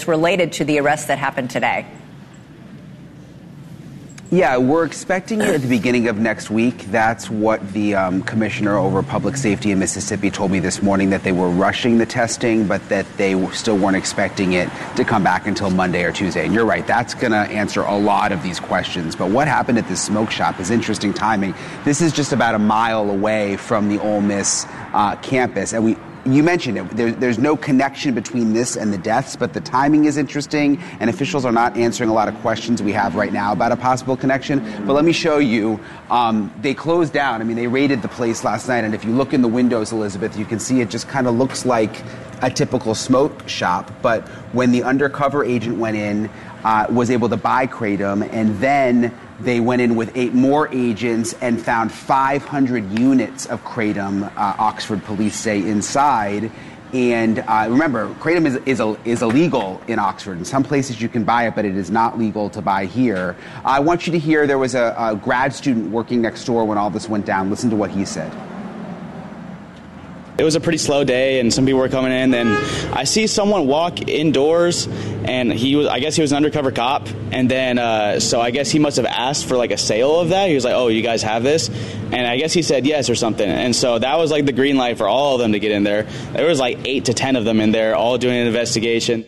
related to the arrest that happened today? Yeah, we're expecting it at the beginning of next week. That's what the commissioner over public safety in Mississippi told me this morning, that they were rushing the testing, but that they still weren't expecting it to come back until Monday or Tuesday. And you're right, that's going to answer a lot of these questions. But what happened at this smoke shop is interesting timing. This is just about a mile away from the Ole Miss campus. And you mentioned it. There's no connection between this and the deaths, but the timing is interesting, and officials are not answering a lot of questions we have right now about a possible connection. But let me show you. They closed down. I mean, they raided the place last night, and if you look in the windows, Elizabeth, you can see it just kind of looks like a typical smoke shop. But when the undercover agent went in, was able to buy Kratom, and then they went in with 8 more agents and found 500 units of Kratom, Oxford police say, inside. And remember, Kratom is illegal in Oxford. In some places you can buy it, but it is not legal to buy here. I want you to hear, there was a grad student working next door when all this went down. Listen to what he said. It was a pretty slow day, and some people were coming in. Then I see someone walk indoors, and I guess he was an undercover cop. And then, so I guess he must have asked for like a sale of that. He was like, "Oh, you guys have this?" And I guess he said yes or something. And so that was like the green light for all of them to get in there. There was like 8 to 10 of them in there, all doing an investigation.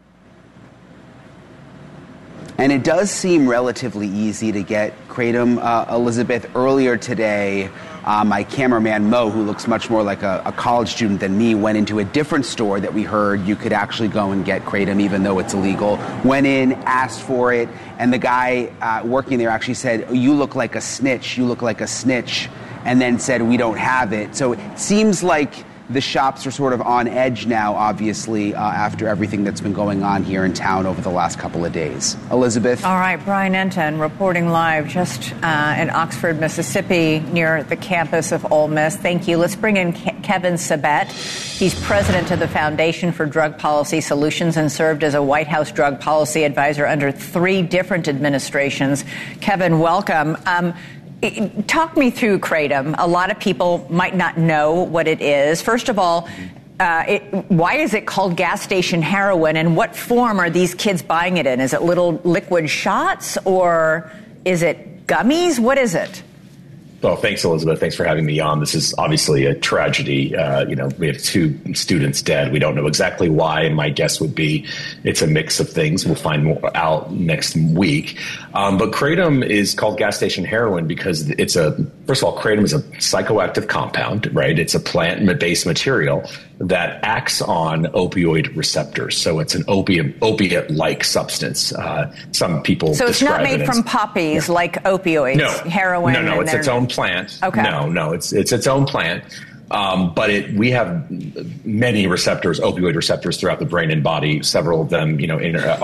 And it does seem relatively easy to get Kratom, Elizabeth. Earlier today, my cameraman, Mo, who looks much more like a college student than me, went into a different store that we heard you could actually go and get Kratom, even though it's illegal. Went in, asked for it, and the guy working there actually said, "You look like a snitch, you look like a snitch," and then said, "We don't have it." So it seems like the shops are sort of on edge now, obviously, after everything that's been going on here in town over the last couple of days. Elizabeth? All right, Brian Enton reporting live just in Oxford, Mississippi, near the campus of Ole Miss. Thank you. Let's bring in Kevin Sabet. He's president of the Foundation for Drug Policy Solutions and served as a White House drug policy advisor under 3 different administrations. Kevin, welcome. Talk me through Kratom. A lot of people might not know what it is. First of all, why is it called gas station heroin, and what form are these kids buying it in? Is it little liquid shots, or is it gummies? What is it? Well, thanks, Elizabeth. Thanks for having me on. This is obviously a tragedy. We have 2 students dead. We don't know exactly why. My guess would be it's a mix of things. We'll find more out next week. But Kratom is called gas station heroin because first of all, Kratom is a psychoactive compound, right? It's a plant-based material that acts on opioid receptors. So it's an opiate-like substance. Some people So it's not made from poppies like opioids, heroin. No, it's its own plant. Okay. No, it's its own plant. But we have many receptors, opioid receptors throughout the brain and body. Several of them, in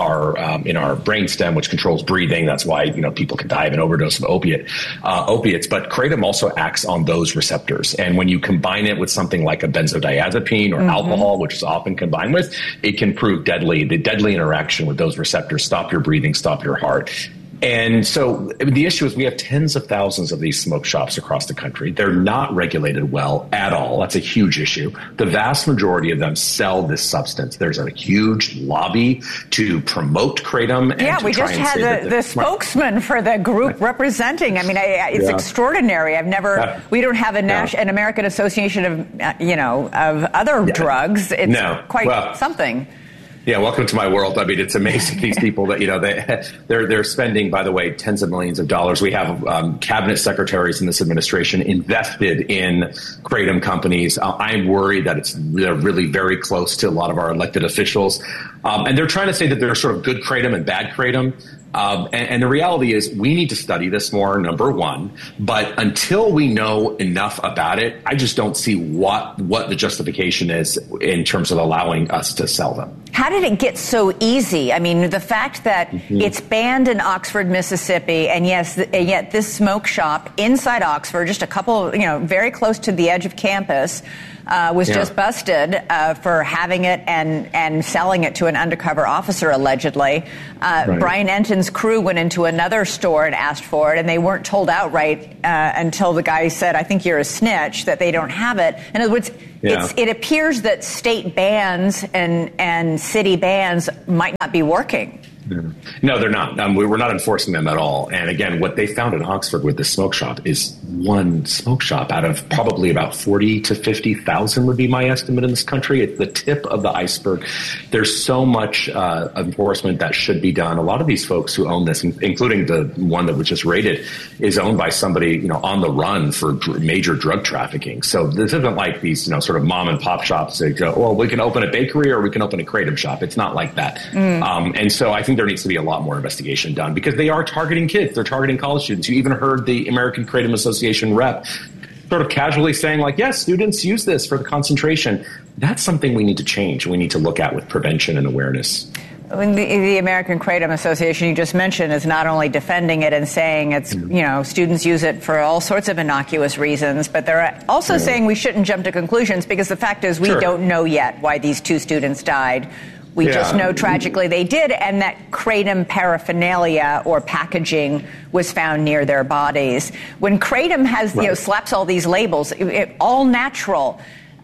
our brainstem, which controls breathing. That's why people can die of an overdose of opiates. But Kratom also acts on those receptors. And when you combine it with something like a benzodiazepine or alcohol, which is often combined with, it can prove deadly. The deadly interaction with those receptors stop your breathing, stop your heart. And so the issue is we have tens of thousands of these smoke shops across the country. They're not regulated well at all. That's a huge issue. The vast majority of them sell this substance. There's a huge lobby to promote Kratom. And we just had the spokesman for the group representing. I mean, it's extraordinary. We don't have an American Association of other drugs. It's quite something. Yeah, welcome to my world. I mean, it's amazing these people that they're spending, by the way, tens of millions of dollars. We have cabinet secretaries in this administration invested in Kratom companies. I'm worried that they're really very close to a lot of our elected officials, and they're trying to say that there's sort of good Kratom and bad Kratom. And the reality is we need to study this more, number one. But until we know enough about it, I just don't see what the justification is in terms of allowing us to sell them. How did it get so easy? I mean, the fact that it's banned in Oxford, Mississippi, and yet this smoke shop inside Oxford, just a couple, very close to the edge of campus, was just busted for having it and selling it to an undercover officer, allegedly. Brian Enton's crew went into another store and asked for it, and they weren't told outright until the guy said, I think you're a snitch, that they don't have it. In other words, it appears that state bans and city bans might not be working. No, they're not. We're not enforcing them at all. And again, what they found in Oxford with this smoke shop is one smoke shop out of probably about 40 to 50,000 would be my estimate in this country. It's the tip of the iceberg. There's so much enforcement that should be done. A lot of these folks who own this, including the one that was just raided, is owned by somebody, on the run for major drug trafficking. So this isn't like these, sort of mom and pop shops that go, well, we can open a bakery or we can open a Kratom shop. It's not like that. And so I think there needs to be a lot more investigation done because they are targeting kids. They're targeting college students. You even heard the American Kratom Association rep sort of casually saying, like, yes, students use this for the concentration. That's something we need to change. We need to look at with prevention and awareness. The American Kratom Association you just mentioned is not only defending it and saying it's, students use it for all sorts of innocuous reasons, but they're also saying we shouldn't jump to conclusions because the fact is we don't know yet why these two students died. We just know tragically they did, and that Kratom paraphernalia or packaging was found near their bodies. When Kratom has, slaps all these labels, all natural,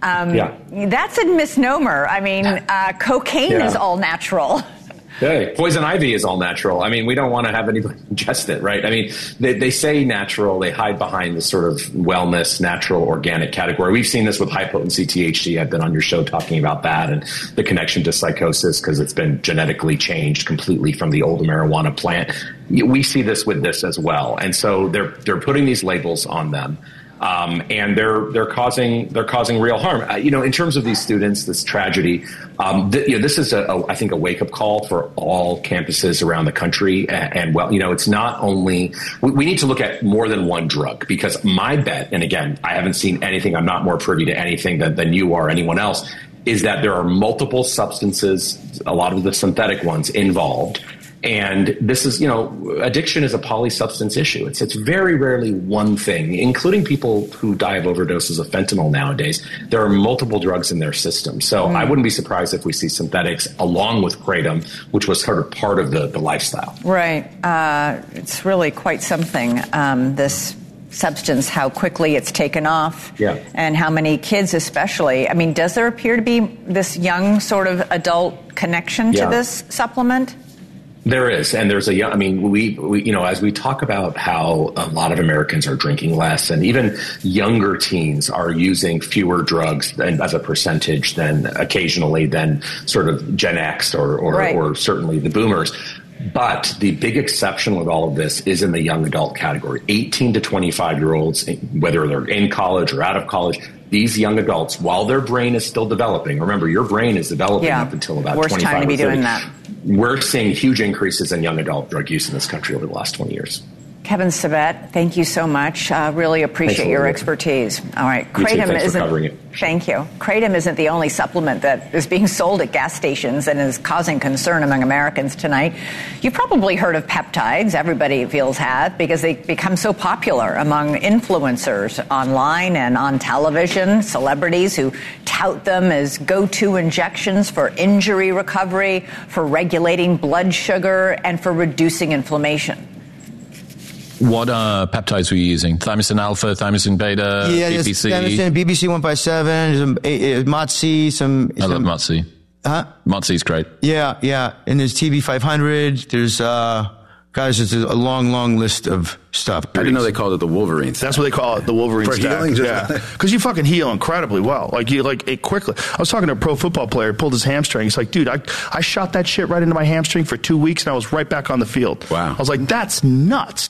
that's a misnomer. I mean, cocaine is all natural. Hey, poison ivy is all natural. I mean, we don't want to have anybody ingest it, right? I mean, they say natural. They hide behind this sort of wellness, natural, organic category. We've seen this with high-potency THC. I've been on your show talking about that and the connection to psychosis because it's been genetically changed completely from the old marijuana plant. We see this with this as well. And so they're putting these labels on them. And they're causing real harm. In terms of these students, this tragedy, this is I think a wake up call for all campuses around the country. And it's not only we need to look at more than one drug because my bet, and again, I haven't seen anything. I'm not more privy to anything than you or anyone else. Is that there are multiple substances, a lot of the synthetic ones involved. And this is, addiction is a polysubstance issue. It's very rarely one thing, including people who die of overdoses of fentanyl nowadays. There are multiple drugs in their system. So I wouldn't be surprised if we see synthetics along with Kratom, which was sort of part of the lifestyle. Right. It's really quite something, this substance, how quickly it's taken off and how many kids especially. I mean, does there appear to be this young sort of adult connection to this supplement? There is, and there's we as we talk about how a lot of Americans are drinking less, and even younger teens are using fewer drugs as a percentage than occasionally than sort of Gen X or certainly the boomers. But the big exception with all of this is in the young adult category, 18 to 25-year-olds, whether they're in college or out of college. These young adults, while their brain is still developing, remember your brain is developing up until about 25 time to be 30. Doing that. We're seeing huge increases in young adult drug use in this country over the last 20 years. Kevin Sabet, thank you so much. Really appreciate your expertise. All right, Kratom isn't. For covering it. Thank you. Kratom isn't the only supplement that is being sold at gas stations and is causing concern among Americans tonight. You've probably heard of peptides. Everybody feels have because they become so popular among influencers online and on television. Celebrities who tout them as go-to injections for injury recovery, for regulating blood sugar, and for reducing inflammation. What peptides were you using? Thymosin alpha, thymosin beta, BBC? Thymosin, BBC 157, some MOTS-c, I love MOTS-c. Huh? MOTS-c is great. Yeah. And there's TB500. There's, guys, it's a long list of stuff. I didn't know they called it the Wolverine. That's what they call it, the Wolverine for stack. healing. Yeah, because you fucking heal incredibly well. It quickly. I was talking to a pro football player, pulled his hamstring. He's like, dude, I shot that shit right into my hamstring for 2 weeks, and I was right back on the field. Wow. I was like, that's nuts.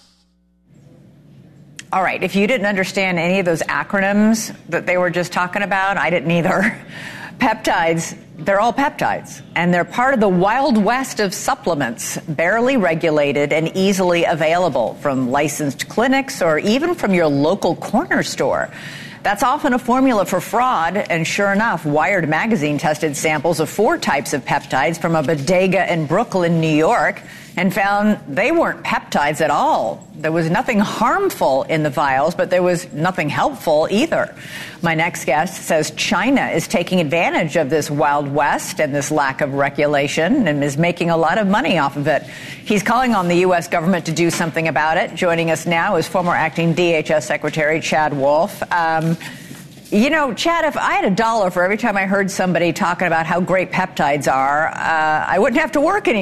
All right, if you didn't understand any of those acronyms that they were just talking about, I didn't either. Peptides, they're all peptides, and they're part of the wild west of supplements, barely regulated and easily available from licensed clinics or even from your local corner store. That's often a formula for fraud, and sure enough, Wired magazine tested samples of 4 types of peptides from a bodega in Brooklyn, New York. and found they weren't peptides at all. There was nothing harmful in the vials, but there was nothing helpful either. My next guest says China is taking advantage of this Wild West and this lack of regulation and is making a lot of money off of it. He's calling on the U.S. government to do something about it. Joining us now is former acting DHS Secretary Chad Wolf. Chad, if I had $1 for every time I heard somebody talking about how great peptides are, I wouldn't have to work anymore.